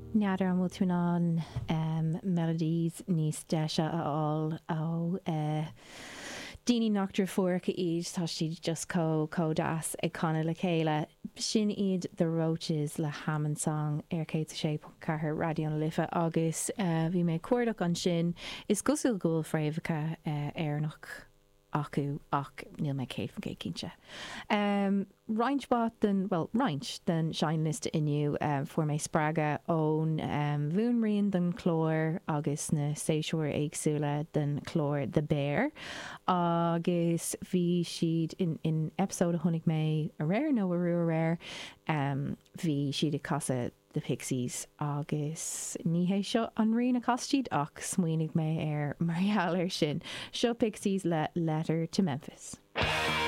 Neadar an bhfuil tú ná melodies níos deise aáil ó daoine nachtar fuaircha iad tá siad just có-das ag conna le chéile. Sin iad The Roaches le Hammond Song ar 106.4 Radio na Lifa agus bhí mé cuairdeach an sin is gosúil gúil fréamhacha airnach acu ach níl mé céad fan céad cínte. Roint den Shine List inniu for mé sppraga ón bhúnraon den chlór agus na séisiúir éagsúla den chlór The Bear agus bhí siad in episód a thunig mé a réir nó a ruú a réir bhí siad a casa the Pixies agus ní hé seo an rion a costíad ach smuoinnig mé ar marialler sin seo Pixies le Letter to Memphis.